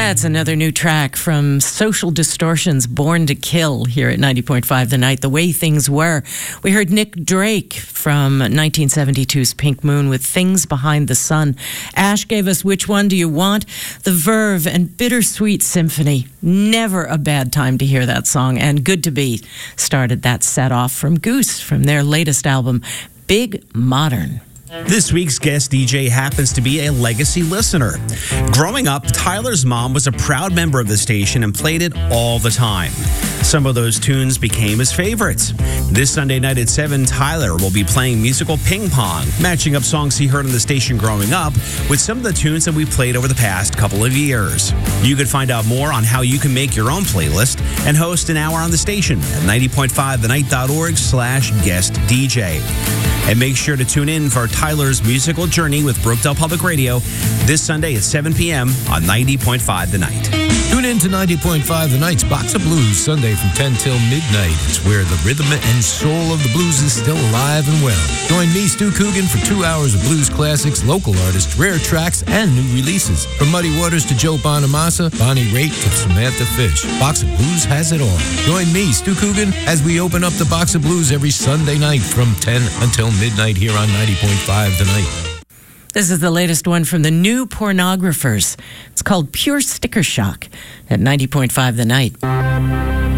That's another new track from Social Distortion's Born to Kill here at 90.5 The Night, The Way Things Were. We heard Nick Drake from 1972's Pink Moon with Things Behind the Sun. Ash gave us Which One Do You Want? The Verve and Bittersweet Symphony. Never a bad time to hear that song. And Good to Be started that set off from Goose from their latest album, Big Modern. This week's guest DJ happens to be a legacy listener. Growing up, Tyler's mom was a proud member of the station and played it all the time. Some of those tunes became his favorites. This Sunday night at 7, Tyler will be playing musical ping pong, matching up songs he heard on the station growing up with some of the tunes that we played over the past couple of years. You could find out more on how you can make your own playlist and host an hour on the station at 90.5thenight.org/guest DJ. And make sure to tune in for Tyler's musical journey with Brookdale Public Radio this Sunday at 7 p.m. on 90.5 The Night. Tune in to 90.5 The Night's Box of Blues Sunday from 10 till midnight. It's where the rhythm and soul of the blues is still alive and well. Join me, Stu Coogan, for 2 hours of blues classics, local artists, rare tracks, and new releases. From Muddy Waters to Joe Bonamassa, Bonnie Raitt to Samantha Fish, Box of Blues has it all. Join me, Stu Coogan, as we open up the Box of Blues every Sunday night from 10 until midnight here on 90.5 The Night. This is the latest one from the New Pornographers. It's called Pure Sticker Shock at 90.5 The Night.